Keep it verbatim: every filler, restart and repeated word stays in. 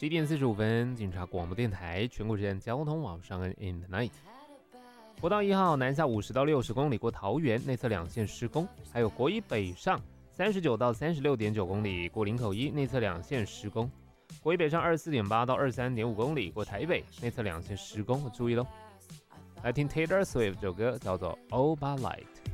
十一点四十五分，警察广播电台全国之间交通网上恩 in the night。国道一号南下五十到六十公里过桃园，内侧两线施工；还有国一北上三十九到三十六点九公里过林口一，内侧两线施工；国一北上二十四点八到二十三点五公里过台北，内侧两线施工，注意喽。来听 Taylor Swift 这首歌叫做《All But Light》。